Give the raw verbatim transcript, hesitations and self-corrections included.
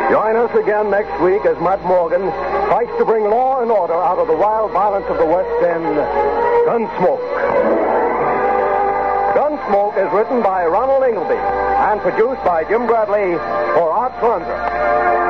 Join us again next week as Matt Morgan fights to bring law and order out of the wild violence of the West in Gunsmoke. Gunsmoke is written by Ronald Ingleby and produced by Jim Bradley for Art Flandre.